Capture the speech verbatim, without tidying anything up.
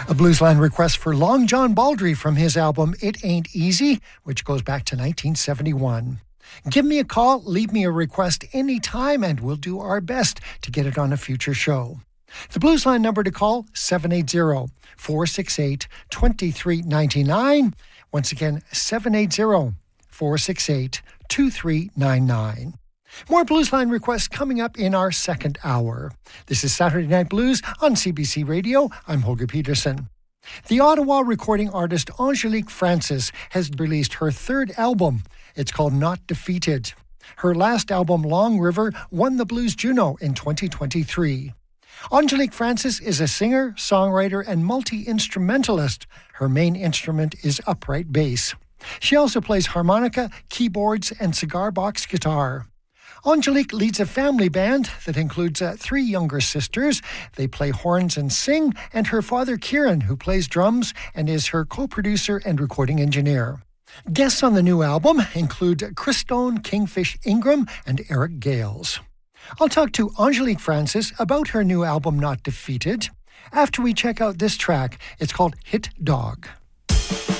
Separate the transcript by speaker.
Speaker 1: A Bluesline request for Long John Baldry from his album It Ain't Easy, which goes back to nineteen seventy-one. Give me a call, leave me a request anytime, and we'll do our best to get it on a future show. The Bluesline number to call, seven eight zero, four six eight, two three nine nine. Once again, seven eight zero, four six eight, two three nine nine. More Bluesline requests coming up in our second hour. This is Saturday Night Blues on C B C Radio. I'm Holger Peterson. The Ottawa recording artist Angelique Francis has released her third album. It's called Not Defeated. Her last album, Long River, won the Blues Juno in twenty twenty-three. Angelique Francis is a singer, songwriter, and multi-instrumentalist. Her main instrument is upright bass. She also plays harmonica, keyboards, and cigar box guitar. Angelique leads a family band that includes uh, three younger sisters. They play horns and sing, and her father, Kieran, who plays drums and is her co-producer and recording engineer. Guests on the new album include Chris Stone, Kingfish Ingram, and Eric Gales. I'll talk to Angelique Francis about her new album, Not Defeated, after we check out this track. It's called Hit Dog.